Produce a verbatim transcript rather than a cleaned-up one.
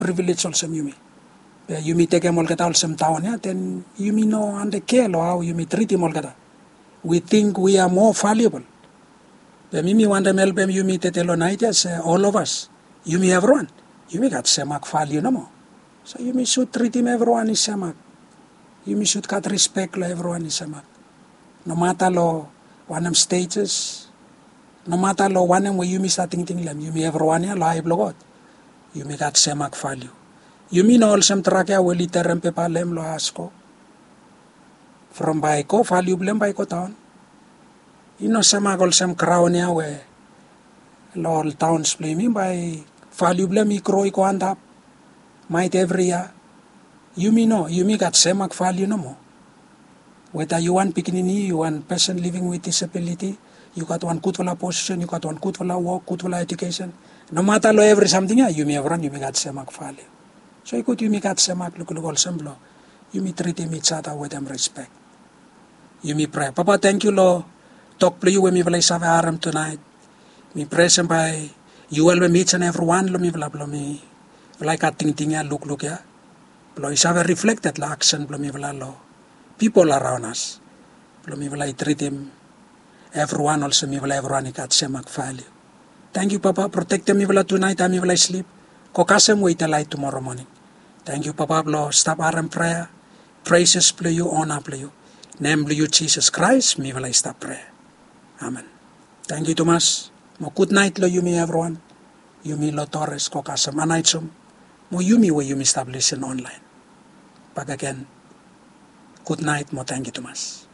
privilege also yumi. Yumi take a molkata also town, yeah, then yumi no under care how yumi treat molkata. We think we are more valuable. The mimi wanda melbem yumi tetelo naitas all of us. Yumi everyone. Yumi got semak value no more. So yumi should treat him everyone is semak. Yumi should got respect lo everyone is semak. No matter lo one stages. No matter lo one way yumi starting thing lam yumi everyone ya lo ay blogot. Yumi got semak value. Yumi no also trakya weli terem pepa lem lo asko. From baiko value blem baiko town. Ino semak also crown ya we lo towns blame by value blem ikro iko andap. Might every year. Yumi no, yumi got semak value no more. Whether you want pikinini, you want person living with disability, you got one good position, you got one good work, good education. No matter lo every something, yumi everyone, yumi got semak value. So you could yumi got semak look look all semblo. Yumi treat him each other with them respect. Yumi pray. Papa, thank you lo. Talk to you when me vlay save aram tonight. Me present by you will meet and everyone lo me vla blo me. Like a ting ting ya look look ya. Blo is have reflected la action blo me vla lo. People around us. Blo me vla treat him. Everyone also me vla everyone got semak value. Thank you, Papa. Protect me vla tonight. I me vla sleep. Kokasem wait till light tomorrow morning. Thank you, Papa. Blo stop aram prayer. Praises blo you, honor blo you. Name blo you Jesus Christ. Me vla stop prayer. Amen. Thank you, Thomas. Mo good night lo you me everyone. You me lo Torres kokasem anaitsum. Mo you me we you me establish online. Back again. Good night. Mo thank you, Thomas.